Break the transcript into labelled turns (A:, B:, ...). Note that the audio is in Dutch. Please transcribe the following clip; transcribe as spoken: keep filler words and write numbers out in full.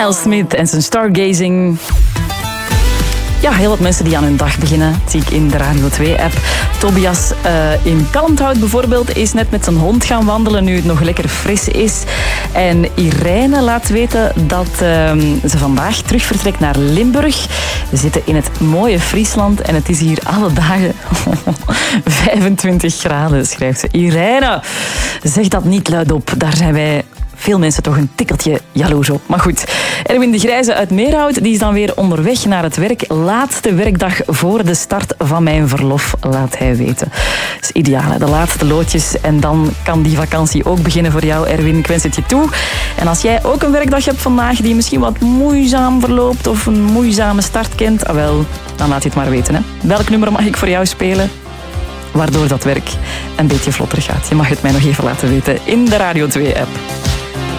A: Miles Smith en zijn stargazing. Ja, heel wat mensen die aan hun dag beginnen, zie ik in de Radio twee-app. Tobias uh, in Kalmthout bijvoorbeeld is net met zijn hond gaan wandelen, nu het nog lekker fris is. En Irene laat weten dat uh, ze vandaag terug vertrekt naar Limburg. We zitten in het mooie Friesland en het is hier alle dagen vijfentwintig graden, schrijft ze. Irene, zeg dat niet luidop, daar zijn wij... Veel mensen toch een tikkeltje jaloers op. Maar goed, Erwin de Grijze uit Meerhout die is dan weer onderweg naar het werk. Laatste werkdag voor de start van mijn verlof, laat hij weten. Dat is ideaal, hè? De laatste loodjes. En dan kan die vakantie ook beginnen voor jou, Erwin. Ik wens het je toe. En als jij ook een werkdag hebt vandaag die misschien wat moeizaam verloopt of een moeizame start kent, ah wel, dan laat je het maar weten. Hè? Welk nummer mag ik voor jou spelen? Waardoor dat werk een beetje vlotter gaat. Je mag het mij nog even laten weten in de Radio twee-app.